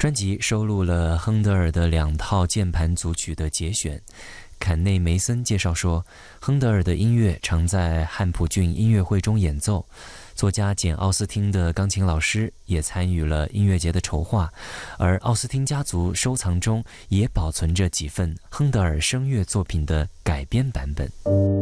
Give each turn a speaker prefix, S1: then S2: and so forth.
S1: 专辑收录了亨德尔的2套键盘组曲的节选。坎内梅森介绍说，亨德尔的音乐常在汉普郡音乐会中演奏，作家简·奥斯汀的钢琴老师也参与了音乐节的筹划，而奥斯汀家族收藏中也保存着几份亨德尔声乐作品的改编版本。